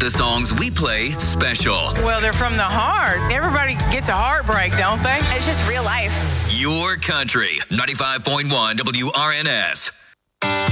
The songs we play special. Well, they're from the heart. Everybody gets a heartbreak, don't they? It's just real life. Your country. 95.1 WRNS.